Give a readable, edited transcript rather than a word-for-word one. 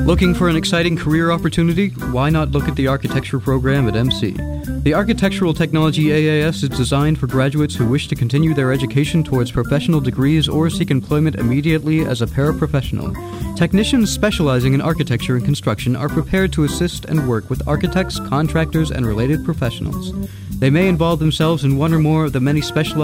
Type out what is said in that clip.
Looking for an exciting career opportunity? Why not look at the architecture program at MC? The Architectural Technology AAS is designed for graduates who wish to continue their education towards professional degrees or seek employment immediately as a paraprofessional. Technicians specializing in architecture and construction are prepared to assist and work with architects, contractors, and related professionals. They may involve themselves in one or more of the many specialized